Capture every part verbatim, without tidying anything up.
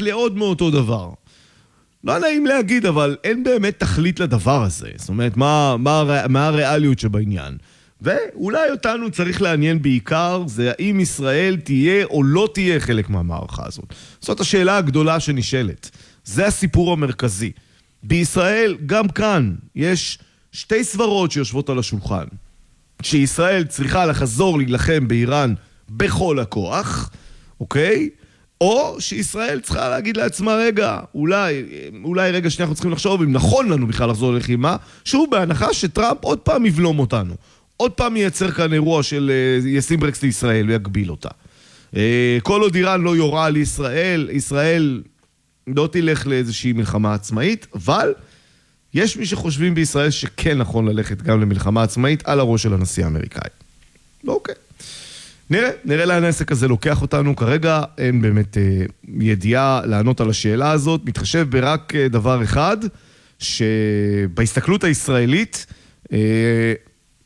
לעוד מאותו דבר. לא נעים להגיד, אבל אין באמת תכלית לדבר הזה. זאת אומרת, מה, מה, מה הריאליות שבעניין? ואולי אותנו צריך לעניין בעיקר, זה האם ישראל תהיה או לא תהיה חלק מהמערכה הזאת. זאת השאלה הגדולה שנשאלת. זה הסיפור המרכזי. בישראל, גם כאן, יש שתי סברות שיושבות על השולחן. שישראל צריכה לחזור להילחם באיראן בכל הכוח, אוקיי? או שישראל צריכה להגיד לעצמה, רגע, אולי, אולי רגע שאנחנו צריכים לחשוב אם נכון לנו בכלל לחזור ללחימה, שהוא בהנחה שטראמפ עוד פעם יבלום אותנו. עוד פעם ייצר כאן אירוע של ישים ברקס לישראל ויגביל אותה. כל עוד איראן לא יורה על ישראל, ישראל לא תלך לאיזושהי מלחמה עצמאית, אבל יש מי שחושבים בישראל שכן נכון ללכת גם למלחמה עצמאית על הראש של הנשיא האמריקאי. אוקיי. נראה, נראה לאן העסק הזה לוקח אותנו. כרגע אין באמת אה, ידיעה לענות על השאלה הזאת. מתחשב ברק אה, דבר אחד, שבהסתכלות הישראלית, אה,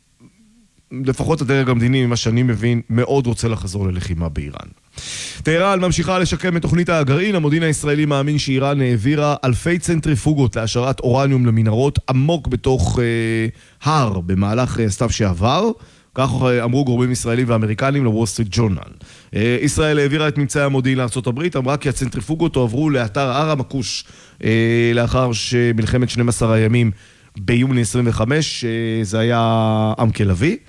לפחות הדרג המדיני, ממה שאני מבין, מאוד רוצה לחזור ללחימה באיראן. טהרן ממשיכה לשקם את תוכנית הגרעין. המודיעין הישראלי מאמין שאיראן העבירה אלפי צנטריפוגות להשארת אורניום למנהרות עמוק בתוך אה, הר במהלך אה, סתיו שעבר. כך אמרו גורמים ישראלים ואמריקנים לוול סטריט ג'ורנל. אה, ישראל העבירה את ממצאי המודיעין לארצות הברית, אמרה כי הצנטריפוגות הועברו לאתר הר המקוש אה, לאחר שמלחמת שנים עשר הימים ביוני עשרים וחמש, אה, זה היה עם כלבי.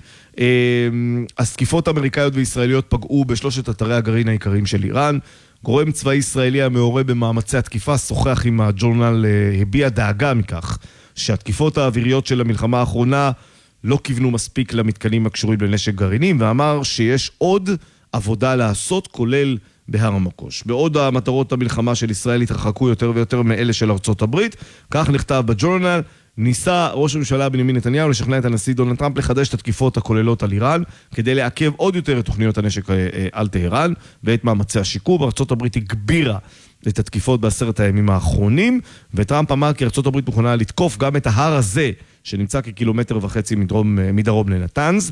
הסקיפות האמריקאיות וישראליות פגעו בשלושת אתרי הגרעין העיקריים של איראן. גורם צבאי ישראלי המעורה במאמצי התקיפה שוחח עם הג'ורנל, הביע דאגה מכך שהתקיפות האוויריות של המלחמה האחרונה לא כיוונו מספיק למתקנים הקשורים לנשק גרעינים, ואמר שיש עוד עבודה לעשות, כולל בהר המקוש. בעוד המטרות המלחמה של ישראל התרחקו יותר ויותר מאלה של ארצות הברית, כך נכתב בג'ורנל. ניסה ראש הממשלה בנימין נתניהו לשכנע את הנשיא דונלד טראמפ לחדש את התקיפות הכוללות על איראן, כדי לעכב עוד יותר את תוכניות הנשק על טהרן, ואת מאמצי השיקום. ארצות הברית הגבירה את התקיפות בעשרת הימים האחרונים, וטראמפ אמר כי ארצות הברית מוכנה לתקוף גם את ההר הזה, שנמצא כקילומטר וחצי מדרום, מדרום לנתנז.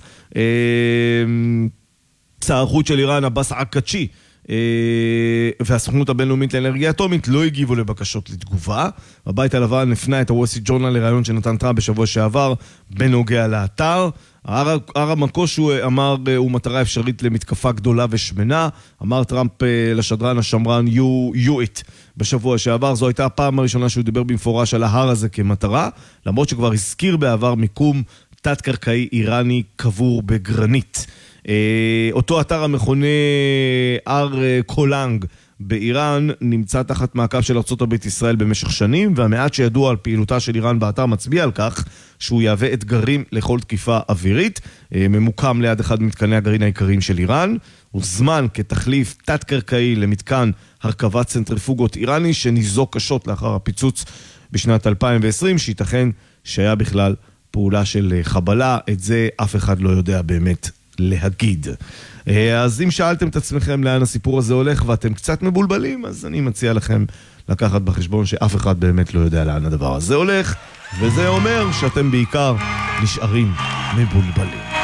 שר החוץ של איראן, עבאס עקצ'י, והסוכנות הבינלאומית לאנרגיה אטומית לא הגיבו לבקשות לתגובה. הבית הלבן הפנה את הוול סטריט ג'ורנל לראיון שנתן טראמפ בשבוע שעבר בנוגע לאתר. הר המקוש, הוא אמר, הוא מטרה אפשרית למתקפה גדולה ושמנה. אמר טראמפ לשדרן השמרן יואיט בשבוע שעבר, זו הייתה הפעם הראשונה שהוא דיבר במפורש על ההר הזה כמטרה, למרות שכבר הזכיר בעבר מיקום תת-קרקעי איראני קבור בגרנית. אותו אתר המכונה הר קולנג באיראן נמצא תחת מעקב של ארצות הברית ישראל במשך שנים, והמעט שידוע על פעילותה של איראן באתר מצביע על כך שהוא יהווה אתגרים לכל תקיפה אווירית. ממוקם ליד אחד מתקני הגרעין העיקריים של איראן, הוא זמן כתחליף תת-קרקעי למתקן הרכבת צנטריפוגות איראני שניזוק קשות לאחר הפיצוץ בשנת אלפיים ועשרים, שייתכן שהיה בכלל פעולה של חבלה. את זה אף אחד לא יודע באמת להגיד. אז אם שאלתם את עצמכם לאן הסיפור הזה הולך ואתם קצת מבולבלים, אז אני מציע לכם לקחת בחשבון שאף אחד באמת לא יודע לאן הדבר הזה הולך, וזה אומר שאתם בעיקר נשארים מבולבלים.